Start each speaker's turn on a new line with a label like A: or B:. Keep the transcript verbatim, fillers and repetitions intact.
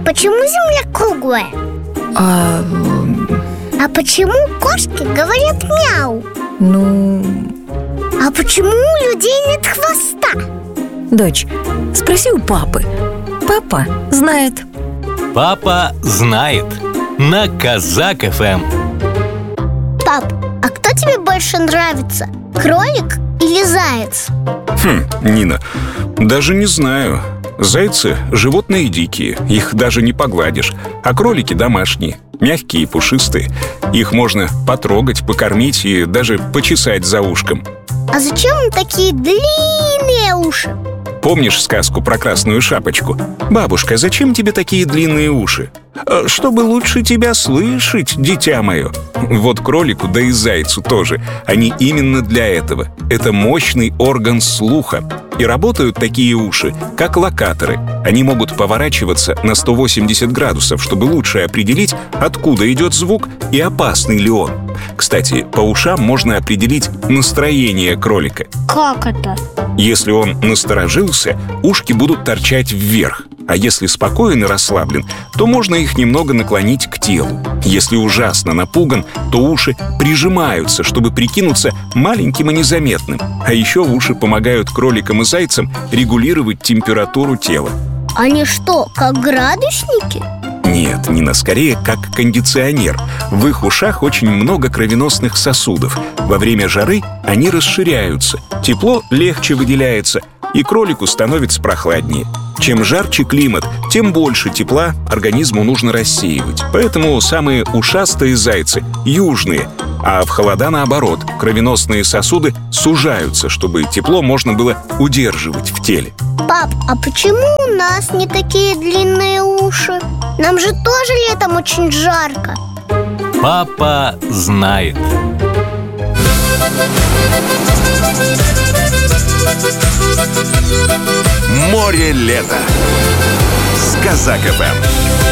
A: почему Земля круглая?
B: А...
A: А почему кошки говорят мяу?
B: Ну...
A: А почему у людей нет хвоста?
B: Дочь, спроси у папы. Папа знает.
C: Папа знает. На Казак эф эм.
A: Пап, а кто тебе больше нравится? Кролик или заяц?
D: Хм, Нина, даже не знаю. Зайцы – животные дикие, их даже не погладишь. А кролики домашние, мягкие и пушистые. Их можно потрогать, покормить и даже почесать за ушком.
A: А зачем им такие длинные уши?
D: Помнишь сказку про красную шапочку? «Бабушка, зачем тебе такие длинные уши?» «Чтобы лучше тебя слышать, дитя мое». Вот кролику, да и зайцу тоже. Они именно для этого. Это мощный орган слуха. И работают такие уши, как локаторы. Они могут поворачиваться на сто восемьдесят градусов, чтобы лучше определить, откуда идет звук и опасный ли он. Кстати, по ушам можно определить настроение кролика.
A: Как это?
D: Если он насторожился, ушки будут торчать вверх. А если спокоен и расслаблен, то можно их немного наклонить к телу. Если ужасно напуган, то уши прижимаются, чтобы прикинуться маленьким и незаметным. А еще уши помогают кроликам и зайцам регулировать температуру тела.
A: Они что, как градусники?
D: Нет, Нина, скорее как кондиционер. В их ушах очень много кровеносных сосудов. Во время жары они расширяются, тепло легче выделяется, и кролику становится прохладнее. Чем жарче климат, тем больше тепла организму нужно рассеивать. Поэтому самые ушастые зайцы – южные, а в холода наоборот, кровеносные сосуды сужаются, чтобы тепло можно было удерживать в теле.
A: Пап, а почему у нас не такие длинные уши? Нам же тоже летом очень жарко.
C: Папа знает.
E: Море лета с Казак эф эм.